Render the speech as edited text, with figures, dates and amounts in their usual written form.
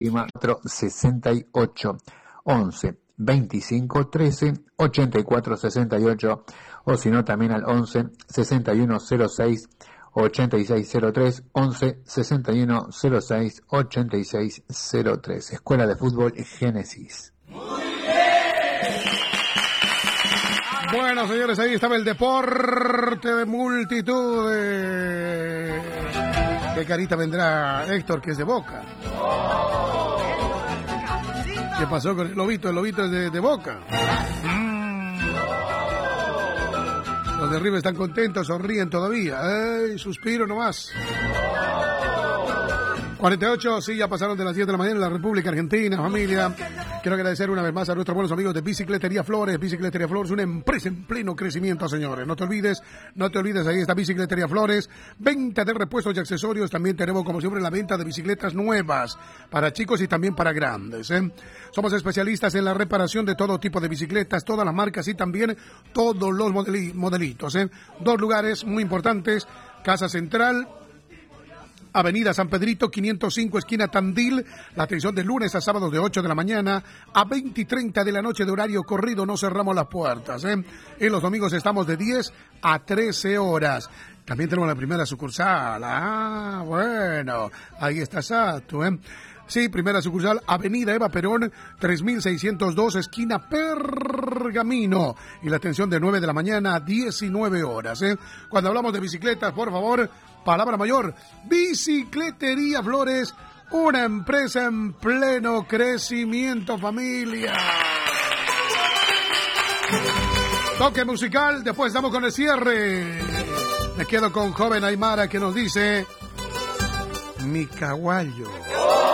468 11 25 13 84 68 o si no también al 11 61 06 8603 11 61 06 8603. Escuela de Fútbol Génesis. Bueno, señores, ahí estaba el deporte de multitudes. ¿Qué carita vendrá Héctor, que es de Boca? ¿Qué pasó con el lobito? El lobito es de Boca. Los de arriba están contentos, sonríen todavía. ¡Ay, suspiro nomás! 48, sí, ya pasaron de las 10 de la mañana en la República Argentina, familia. Quiero agradecer una vez más a nuestros buenos amigos de Bicicletería Flores. Bicicletería Flores, una empresa en pleno crecimiento, señores. No te olvides, ahí está Bicicletería Flores. Venta de repuestos y accesorios. También tenemos, como siempre, la venta de bicicletas nuevas para chicos y también para grandes, ¿eh? Somos especialistas en la reparación de todo tipo de bicicletas, todas las marcas y también todos los modelitos, ¿eh? 2 lugares muy importantes. Casa Central, Avenida San Pedrito, 505, esquina Tandil. La atención de lunes a sábados de 8 de la mañana a 20 y 30 de la noche de horario corrido. No cerramos las puertas, ¿eh? En los domingos estamos de 10 a 13 horas. También tenemos la primera sucursal. Ah, bueno, ahí está Sato, ¿eh? Sí, primera sucursal, Avenida Eva Perón, 3602, esquina Pergamino. Y la atención de 9 de la mañana a 19 horas, ¿eh? Cuando hablamos de bicicletas, por favor, palabra mayor, Bicicletería Flores, una empresa en pleno crecimiento, familia. Toque musical, después estamos con el cierre. Me quedo con joven Aymara que nos dice: mi caballo.